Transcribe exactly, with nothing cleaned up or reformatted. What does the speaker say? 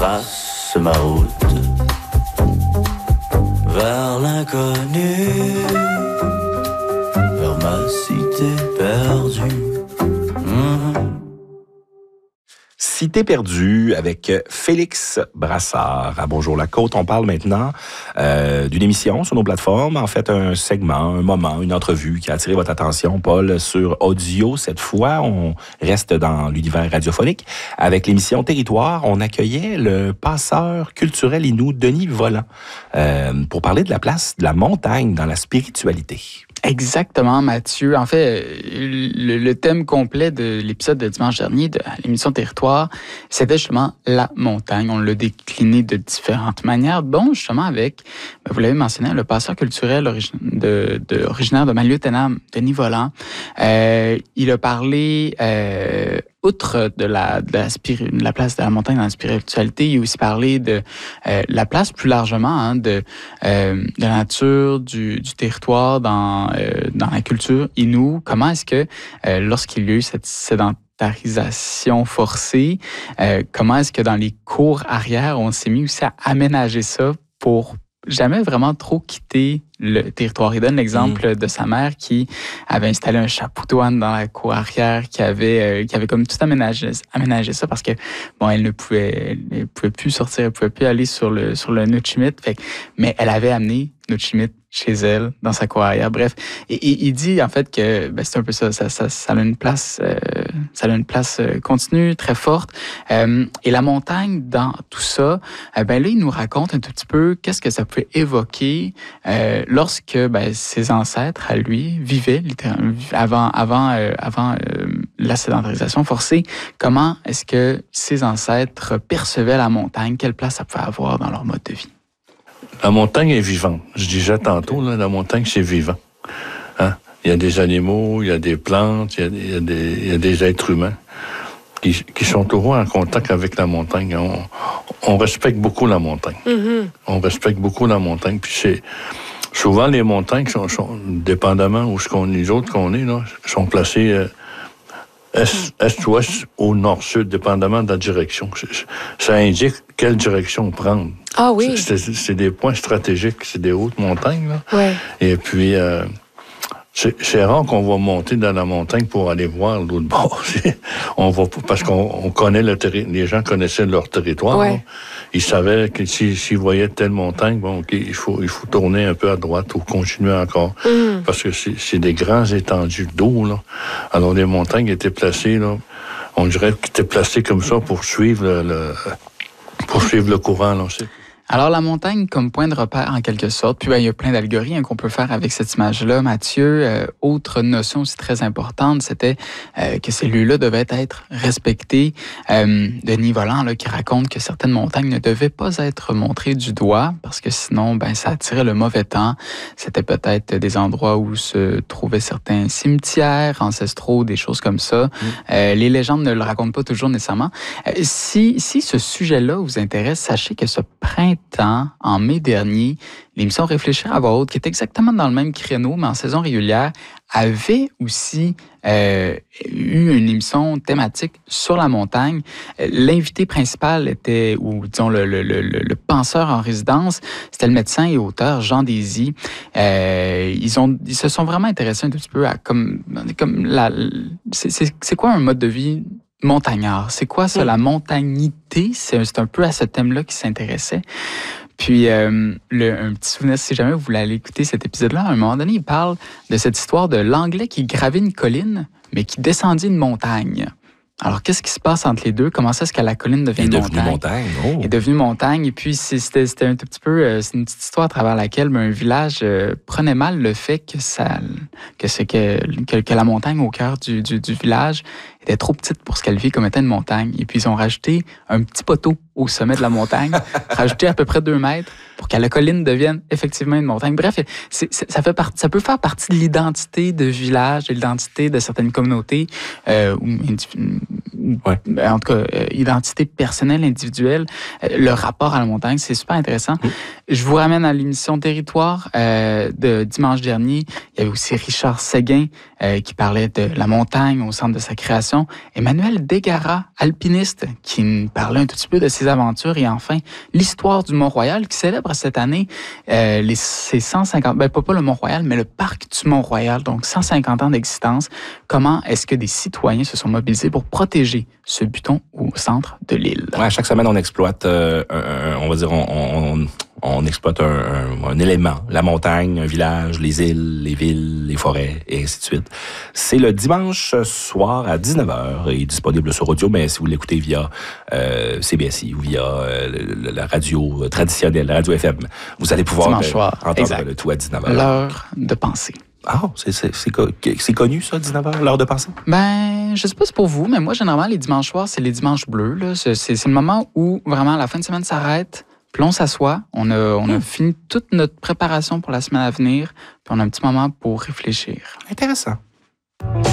trace ma route vers l'inconnu, vers ma cité perdue. Mmh. Cité perdue avec Félix Brassard. À Bonjour la Côte, on parle maintenant euh, d'une émission sur nos plateformes. En fait, un segment, un moment, une entrevue qui a attiré votre attention, Paul, sur audio. Cette fois, on reste dans l'univers radiophonique. Avec l'émission Territoire, on accueillait le passeur culturel inou Denis Vollant euh, pour parler de la place de la montagne dans la spiritualité. Exactement, Mathieu. En fait, le, le thème complet de l'épisode de dimanche dernier de l'émission Territoire, c'était justement la montagne. On l'a décliné de différentes manières, dont justement avec, vous l'avez mentionné, le passeur culturel origi- de, de, originaire de Maliotenam, Denis Vollant. Euh, il a parlé... Euh, Outre de la, de, la spiri- de la place de la montagne dans la spiritualité, il a aussi parlé de euh, la place plus largement, hein, de, euh, de la nature, du, du territoire dans, euh, dans la culture inou. Comment est-ce que, euh, lorsqu'il y a eu cette sédentarisation forcée, euh, comment est-ce que dans les cours arrière, on s'est mis aussi à aménager ça pour jamais vraiment trop quitter le territoire. Il donne l'exemple mmh. de sa mère qui avait installé un chapoutoine dans la cour arrière, qui avait, euh, qui avait comme tout aménagé, aménagé ça parce que, bon, elle ne pouvait, elle pouvait plus sortir, elle pouvait plus aller sur le, sur le Nutchimit. Fait, mais elle avait amené Nutchimit chez elle, dans sa cour arrière. Bref, et, et il dit en fait que ben, c'est un peu ça, ça, ça, ça a une place, euh, ça a une place euh, continue, très forte. Euh, et la montagne, dans tout ça, euh, ben là, il nous raconte un tout petit peu qu'est-ce que ça peut évoquer euh, lorsque ben, ses ancêtres, à lui, vivaient littéralement avant, avant, euh, avant euh, la sédentarisation forcée. Comment est-ce que ses ancêtres percevaient la montagne? Quelle place ça pouvait avoir dans leur mode de vie? La montagne est vivante. Je disais tantôt, là, la montagne, c'est vivant. Hein? Il y a des animaux, il y a des plantes, il y a, il y a, des, il y a des êtres humains qui, qui sont toujours en contact avec la montagne. On, on respecte beaucoup la montagne. Mm-hmm. On respecte beaucoup la montagne. Puis c'est souvent les montagnes, sont, sont, dépendamment où ce qu'on, les autres qu'on est, là, sont placées euh, est, est-ouest ou nord-sud, dépendamment de la direction. Ça indique quelle direction prendre. Ah oui. C'est, c'est, c'est des points stratégiques, c'est des hautes montagnes, là. Ouais. Et puis, euh, c'est, c'est rare qu'on va monter dans la montagne pour aller voir l'autre bord. On va, parce qu'on on connaît le terri- les gens connaissaient leur territoire. Ouais. Là. Ils savaient que s'ils, s'ils voyaient telle montagne, bon, okay, il faut, il faut tourner un peu à droite ou continuer encore. Mm. Parce que c'est, c'est des grands étendues d'eau, là. Alors, les montagnes étaient placées, là, on dirait qu'elles étaient placées comme ça pour suivre le, le pour suivre le courant, là, c'est. Alors, la montagne comme point de repère, en quelque sorte. Puis, ben, il y a plein d'allégories hein, qu'on peut faire avec cette image-là, Mathieu. Euh, autre notion aussi très importante, c'était euh, que ces lieux-là devaient être respectés. Euh, Denis Vollant, là, qui raconte que certaines montagnes ne devaient pas être montrées du doigt, parce que sinon, ben, ça attirait le mauvais temps. C'était peut-être des endroits où se trouvaient certains cimetières ancestraux, des choses comme ça. Mmh. Euh, les légendes ne le racontent pas toujours nécessairement. Euh, si, si ce sujet-là vous intéresse, sachez que ce printemps, Temps, en mai dernier, l'émission Réfléchir à voix haute, qui est exactement dans le même créneau, mais en saison régulière, avait aussi euh, eu une émission thématique sur la montagne. L'invité principal était, ou disons le, le, le, le penseur en résidence, c'était le médecin et auteur Jean Désy. Euh, ils, ont, ils se sont vraiment intéressés un tout petit peu à comme, comme la, c'est, c'est, c'est quoi un mode de vie montagnard? C'est quoi ça, la montagnité? C'est, c'est un peu à ce thème-là qu'ils s'intéressaient. Puis, euh, le, un petit souvenir, si jamais vous voulez aller écouter cet épisode-là, à un moment donné, il parle de cette histoire de l'Anglais qui gravait une colline, mais qui descendit une montagne. Alors, qu'est-ce qui se passe entre les deux? Comment ça, est-ce que la colline devient est montagne? montagne? Oh. Est devenue montagne. Et puis, c'était, c'était un tout petit peu... Euh, c'est une petite histoire à travers laquelle ben, un village euh, prenait mal le fait que, ça, que, c'est que, que, que la montagne au cœur du, du, du village était trop petite pour ce qu'elle vit comme étant une montagne. Et puis, ils ont rajouté un petit poteau au sommet de la montagne, rajouté à peu près deux mètres pour que la colline devienne effectivement une montagne. Bref, c'est, c'est, ça, fait partie, ça peut faire partie de l'identité de village, de l'identité de certaines communautés, euh, ou, ouais. en tout cas, euh, identité personnelle, individuelle. Euh, le rapport à la montagne, c'est super intéressant. Mmh. Je vous ramène à l'émission Territoire euh, de dimanche dernier. Il y avait aussi Richard Séguin euh, qui parlait de la montagne au centre de sa création. Emmanuel Degara, alpiniste, qui parlait un tout petit peu de ses ses aventures et enfin l'histoire du Mont-Royal qui célèbre cette année euh, les, ses cent cinquante, ben pas, pas le Mont-Royal, mais le parc du Mont-Royal, donc cent cinquante ans d'existence. Comment est-ce que des citoyens se sont mobilisés pour protéger ce buton au centre de l'île? Ouais, chaque semaine, on exploite, euh, un, un, on va dire, on, on, on exploite un, un, un élément, la montagne, un village, les îles, les villes, les forêts, et ainsi de suite. C'est le dimanche soir à dix-neuf heures et disponible sur audio, mais si vous l'écoutez via euh, C B S I ou via euh, le, la radio traditionnelle, la radio F M, vous allez pouvoir dimanche euh, soir. entendre Exact. le tout à dix-neuf heures. L'heure de penser. Ah, c'est, c'est, c'est, c'est connu, ça, dix-neuf heures, l'heure de penser? Ben, je sais pas si c'est pour vous, mais moi, généralement, les dimanches soirs, c'est les dimanches bleus. Là. C'est, c'est, c'est le moment où, vraiment, la fin de semaine s'arrête, puis on s'assoit, on a, on a mmh. fini toute notre préparation pour la semaine à venir, puis on a un petit moment pour réfléchir. Intéressant.